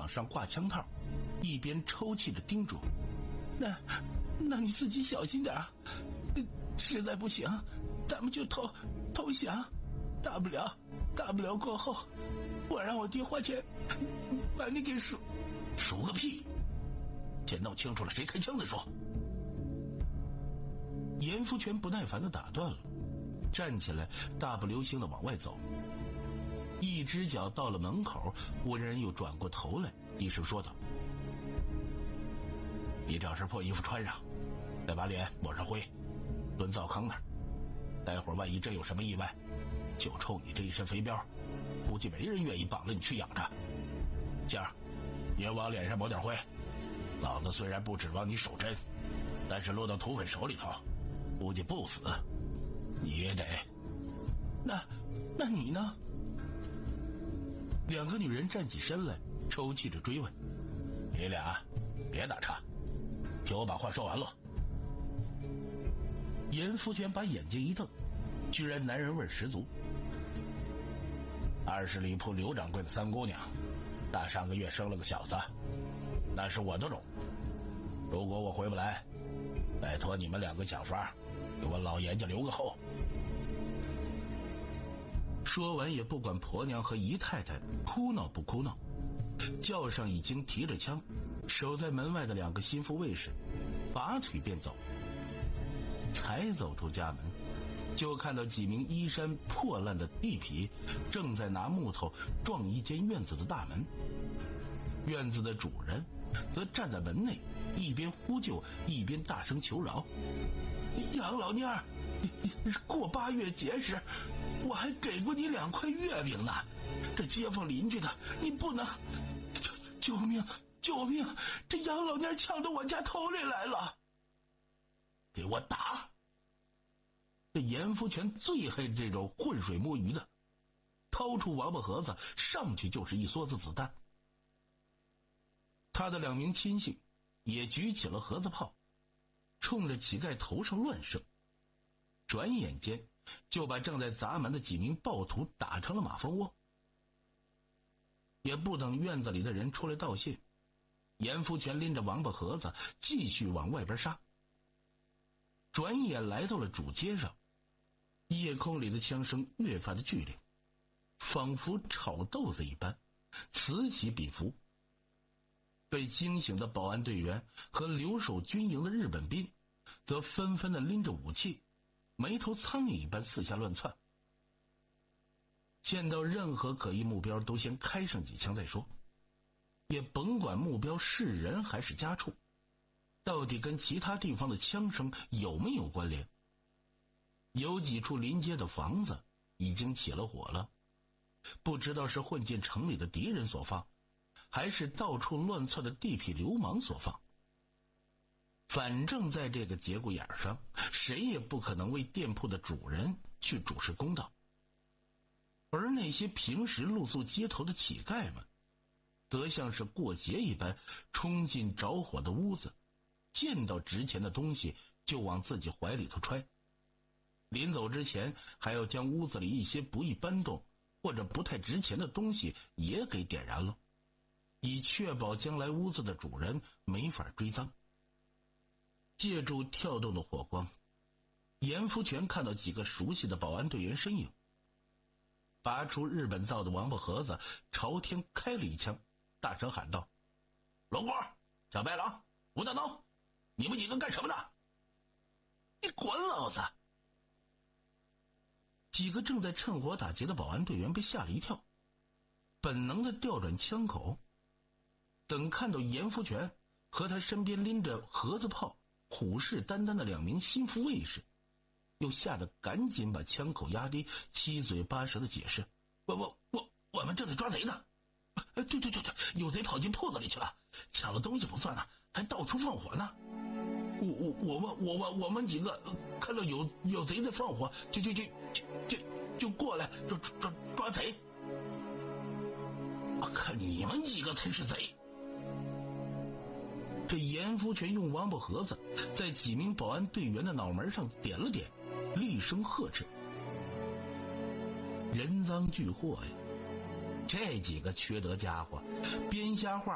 膀上挂枪套，一边抽泣着叮嘱：“那你自己小心点啊！实在不行，咱们就投降，大不了过后，我让我爹花钱把你给赎个屁！先弄清楚了谁开枪再说。”严福全不耐烦地打断了，站起来大步流星地往外走，一只脚到了门口，忽然又转过头来，低声说道：“你找身破衣服穿上，再把脸抹上灰，蹲灶坑那儿。待会儿万一真有什么意外，就冲你这一身肥膘，估计没人愿意绑着你去养着。今儿你也往脸上抹点灰，老子虽然不指望你守贞，但是落到土匪手里头，估计不死你也得。那你呢？”两个女人站起身来，抽泣着追问：“你俩别打岔，听我把话说完了。”严福全把眼睛一瞪，居然男人味十足。20里铺刘掌柜的三姑娘，大上个月生了个小子，那是我的种。如果我回不来，拜托你们两个想法给我老严家留个后。说完也不管婆娘和姨太太哭闹不哭闹，轿上已经提着枪，守在门外的两个心腹卫士拔腿便走。才走出家门，就看到几名衣衫破烂的地痞正在拿木头撞一间院子的大门，院子的主人则站在门内，一边呼救一边大声求饶：“杨老蔫儿，过8月节时我还给过你2块月饼呢，这街坊邻居的你不能……救命！这杨老蔫抢到我家头里来了，给我打！”这严福全最恨这种浑水摸鱼的，掏出王八盒子，上去就是一梭子子弹。他的2名亲信也举起了盒子炮，冲着乞丐头上乱射，转眼间就把正在砸门的几名暴徒打成了马蜂窝。也不等院子里的人出来道谢，严福全拎着王八盒子继续往外边杀。转眼来到了主街上，夜空里的枪声越发的剧烈，仿佛炒豆子一般，此起彼伏。被惊醒的保安队员和留守军营的日本兵则纷纷的拎着武器，没头苍蝇一般四下乱窜。见到任何可疑目标都先开上几枪再说，也甭管目标是人还是家畜，到底跟其他地方的枪声有没有关联。有几处临街的房子已经起了火了，不知道是混进城里的敌人所放，还是到处乱窜的地痞流氓所放。反正在这个节骨眼上，谁也不可能为店铺的主人去主持公道。而那些平时露宿街头的乞丐们，则像是过节一般冲进着火的屋子，见到值钱的东西就往自己怀里头揣，临走之前还要将屋子里一些不易搬动或者不太值钱的东西也给点燃了，以确保将来屋子的主人没法追赃。借助跳动的火光，严福全看到几个熟悉的保安队员身影，拔出日本造的王八盒子，朝天开了一枪，大声喊道：“龙锅、小白狼、吴大刀，你们几个干什么呢？你滚老子！”几个正在趁火打劫的保安队员被吓了一跳，本能的调转枪口，等看到严福全和他身边拎着盒子炮虎视眈眈的2名心腹卫士，又吓得赶紧把枪口压低，七嘴八舌的解释：“我们正在抓贼呢。对，有贼跑进铺子里去了，抢了东西不算了，还到处放火呢。我们几个看到有贼在放火，就过来抓贼。我看你们几个才是贼！”这严福全用王八盒子在几名保安队员的脑门上点了点，厉声呵斥：“人赃俱获呀！这几个缺德家伙编瞎话